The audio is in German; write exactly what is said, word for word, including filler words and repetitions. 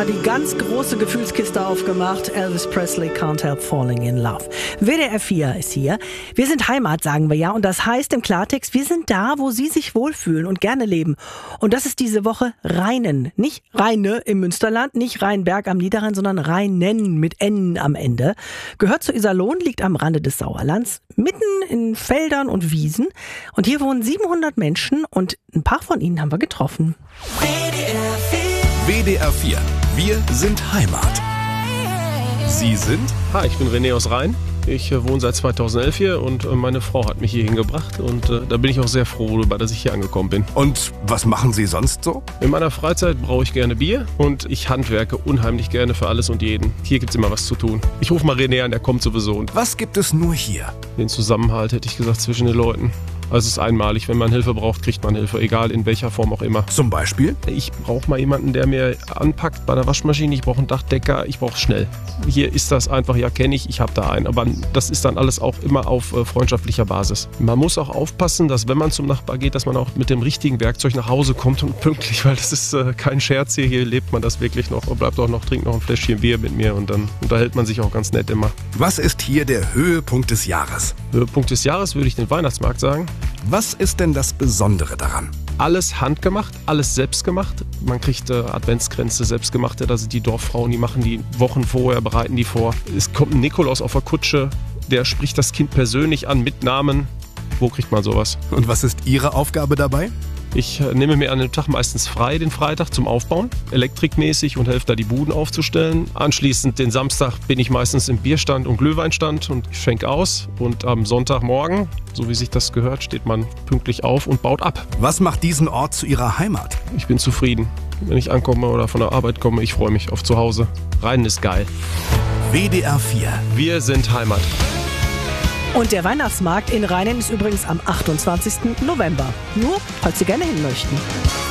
mal die ganz große Gefühlskiste aufgemacht. Elvis Presley, Can't Help Falling in Love. W D R vier ist hier. Wir sind Heimat, sagen wir ja. Und das heißt im Klartext, wir sind da, wo Sie sich wohlfühlen und gerne leben. Und das ist diese Woche Rheinen. Nicht Rheine im Münsterland, nicht Rheinberg am Niederrhein, sondern Rheinen mit N am Ende. Gehört zu Iserlohn, liegt am Rande des Sauerlands, mitten in Feldern und Wiesen. Und hier wohnen siebenhundert Menschen und ein paar von ihnen haben wir getroffen. W D R vier. Wir sind Heimat. Sie sind? Hi, ich bin René aus Rhein. Ich äh, wohne seit zweitausendelf hier und äh, meine Frau hat mich hier hingebracht und äh, da bin ich auch sehr froh darüber, dass ich hier angekommen bin. Und was machen Sie sonst so? In meiner Freizeit brauche ich gerne Bier und ich handwerke unheimlich gerne für alles und jeden. Hier gibt's immer was zu tun. Ich rufe mal René an, der kommt sowieso. Und Was gibt es nur hier? den Zusammenhalt, hätte ich gesagt, zwischen den Leuten. Also es ist einmalig, wenn man Hilfe braucht, kriegt man Hilfe, egal in welcher Form auch immer. Zum Beispiel? Ich brauche mal jemanden, der mir anpackt bei der Waschmaschine, ich brauche einen Dachdecker, ich brauche schnell. Hier ist das einfach, ja kenne ich, ich habe da einen, aber das ist dann alles auch immer auf äh, freundschaftlicher Basis. Man muss auch aufpassen, dass wenn man zum Nachbar geht, dass man auch mit dem richtigen Werkzeug nach Hause kommt und pünktlich, weil das ist äh, kein Scherz hier, hier lebt man das wirklich noch und bleibt auch noch, trinkt noch ein Fläschchen Bier mit mir und dann unterhält man sich auch ganz nett immer. Was ist hier der Höhepunkt des Jahres? Höhepunkt des Jahres würde ich den Weihnachtsmarkt sagen. Was ist denn das Besondere daran? Alles handgemacht, alles selbst gemacht. Man kriegt äh, Adventskränze selbstgemachte, da sind die Dorffrauen, die machen die Wochen vorher, bereiten die vor. Es kommt ein Nikolaus auf der Kutsche, der spricht das Kind persönlich an mit Namen. Wo kriegt man sowas? Und was ist Ihre Aufgabe dabei? Ich äh, nehme mir an dem Tag meistens frei, den Freitag zum Aufbauen, elektrikmäßig und helfe da die Buden aufzustellen. Anschließend den Samstag bin ich meistens im Bierstand und Glühweinstand und schenke aus. Und am Sonntagmorgen, so wie sich das gehört, steht man pünktlich auf und baut ab. Was macht diesen Ort zu Ihrer Heimat? Ich bin zufrieden. Wenn ich ankomme oder von der Arbeit komme, ich freue mich auf zu Hause. Rhein ist geil. W D R vier. Wir sind Heimat. Und der Weihnachtsmarkt in Rheinen ist übrigens am achtundzwanzigsten November. Nur, falls Sie gerne hin möchten.